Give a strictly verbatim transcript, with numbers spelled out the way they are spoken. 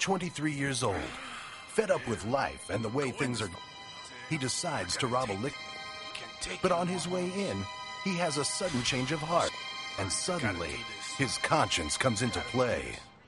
twenty-three years old. Fed up with life and the way things are, he decides to rob a liquor. But on his way in, he has a sudden change of heart. And suddenly, his conscience comes into play.